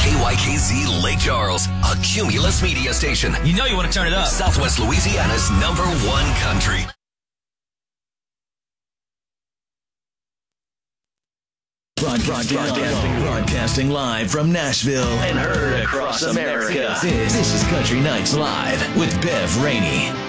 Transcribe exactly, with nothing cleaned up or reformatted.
K Y K Z Lake Charles, a Cumulus media station. You know you want to turn it up. Southwest Louisiana's number one country. Broadcasting, broadcasting live from Nashville and heard across America. This, this is Country Nights Live with Bev Rainey.